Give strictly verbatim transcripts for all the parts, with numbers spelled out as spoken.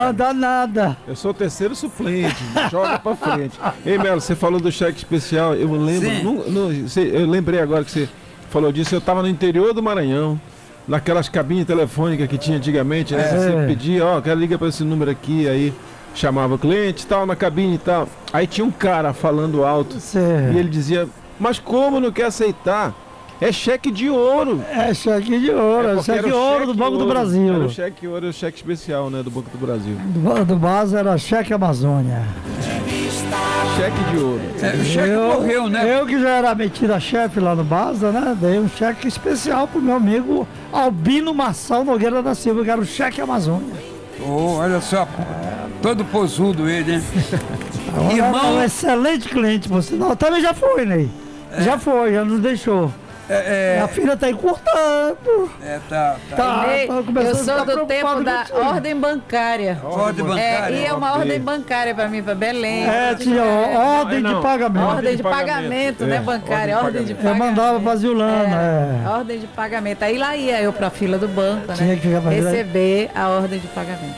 Não dá nada. Eu sou o terceiro suplente, joga pra frente. Ei, Melo, você falou do cheque especial, eu lembro, no, no, você, eu lembrei agora que você falou disso, eu tava no interior do Maranhão, naquelas cabines telefônicas que tinha antigamente, né? É. Você pedia, ó, quero ligar pra esse número aqui, aí chamava o cliente e tal, na cabine e tal. Aí tinha um cara falando alto Certo. e ele dizia, mas como não quer aceitar? É cheque de ouro. É cheque de ouro, é, porque cheque era de o ouro do cheque Banco do ouro. Brasil. Era o cheque ouro, o cheque especial, né, do Banco do Brasil. Do, do base era cheque Amazônia. Cheque de ouro. É, o cheque eu, morreu, né? Eu que já era metida chefe lá no Baza, né? Dei um cheque especial pro meu amigo Albino Marçal Nogueira da Silva, que era o cheque Amazônia. Oh, olha só, todo posudo ele, hein? É Irmão, um excelente cliente, você não. Também já foi, Ney. É. Já foi, já nos deixou. é, A filha tá encurtando. é, tá, tá. Tá, Ei, tá começando eu a sou ficar do tempo preocupado da contigo. ordem bancária. Ordem bancária. É, e é uma ordem bancária pra mim, pra Belém. É, tinha ordem Não, de pagamento. Ordem de de pagamento, pagamento, né, é, bancária, ordem ordem de de Eu pagamento. mandava pra Zilana, é. Ordem de pagamento. Aí lá ia eu pra fila do banco, Tinha né? que ficar fazendo- Receber a ordem de pagamento.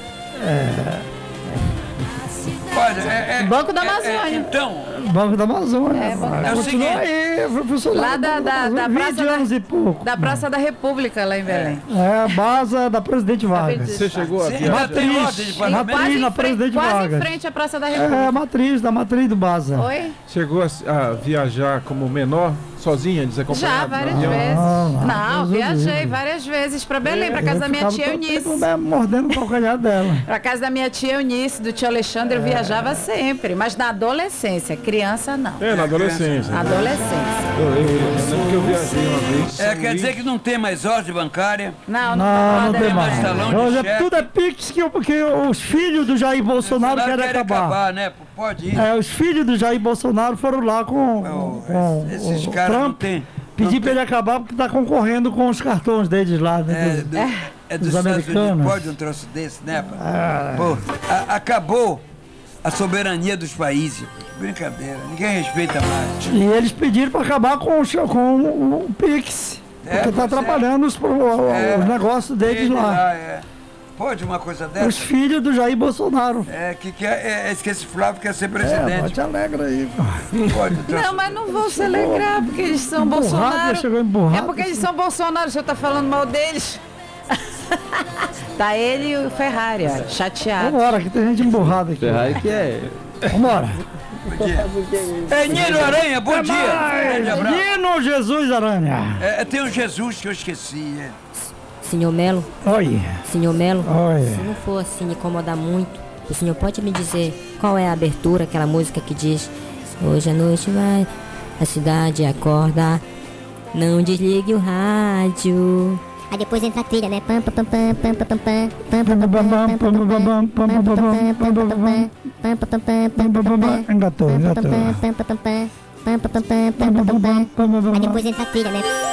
Olha, é, é, Banco da é, é, Amazônia. então, Banco da Amazônia. É, Banco da É o Continua seguinte. aí, foi funcionário Lá da, do Banco da, da Amazônia, Praça vinte anos da, e pouco. da Praça da República, lá em Belém. É a base da Presidente Vargas. Você chegou a Sim, viajar? ainda tem Matriz. ordem de Matriz. pagamento? Quase, na em frente, Presidente quase em Vargas. frente à Praça da É República. a matriz, da matriz do Baza. Oi? Chegou a, a viajar como menor, sozinha, desacompanhada? Já, várias no avião? vezes. Não, Não, não, viajei Deus várias vezes pra Belém, pra Eu casa da minha ficava tia todo Eunice. tempo, né, mordendo o calcanhar dela. Pra casa da minha tia Eunice, do tio Alexandre, eu viajava sempre. Mas na adolescência, criança não. É, na adolescência. Na adolescência. Eu, eu, eu lembro que eu viajei uma vez. é, quer dizer que não tem mais ordem bancária? Não, não, Não, tá não ordem tem de mais. talão de Hoje é- cheque. tudo é Pix que, que os filhos do Jair Bolsonaro Bolsonaro querem quer acabar. acabar, né? Pode ir. É, os filhos do Jair Bolsonaro foram lá com, Oh, com esses o caras não Trump, tem. pedir para ele acabar porque tá concorrendo com os cartões deles lá. É, Né? do, é dos Os Estados americanos. Unidos, pode um troço desse, né? pá? Ah. Pô, a- acabou a soberania dos países. Brincadeira, ninguém respeita mais. E eles pediram para acabar com, o, com o, o Pix, É, porque tá pois é. atrapalhando os, o- É. os negócios deles Ele lá. é. Pode uma coisa Os dessa? filhos do Jair Bolsonaro. É, que quer, é, é que esse Flávio quer ser É, presidente. te alegra aí. Pode, um troço Não, mas não vão se alegrar, porque eles são Emburrado, Bolsonaro. chegou emburrado. É porque eles são Bolsonaro, o senhor tá falando mal deles. Tá ele e o Ferrari, ó, chateado. Vambora, que tem gente emburrada aqui. Ferrari que é. Vambora. É, Nino Aranha, bom dia. Grande abraço. Nino Jesus Aranha. É, tem um Jesus que eu esqueci. É. Senhor Melo, Oi. senhor Melo, Oi. se não for assim incomodar muito, o senhor pode me dizer qual é a abertura, aquela música que diz: hoje à noite vai, a cidade acorda, não desligue o rádio. Aí depois entra a trilha, né? Pam, pam, pam, pam, pam, pam, pam, pam, pam, pam, pam, Pam, pam, pam, pam, pam, pam, pam, pam, pam, pam, pam. pam, pam, pam, pam, pam, pam, pam, pam, Engatou, engatou. pam, pam, pam, pam, pam, pam, pam, pam, pam, pam, pam, pam, pam. Aí depois entra a trilha, né?